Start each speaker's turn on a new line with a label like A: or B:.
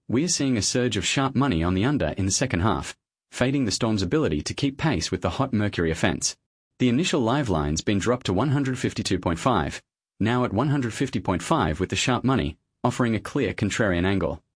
A: We are seeing a surge of sharp money on the under in the second half, fading the Storm's ability to keep pace with the hot Mercury offense. The initial live line's been dropped to 152.5, now at 150.5 with the sharp money, offering a clear contrarian angle.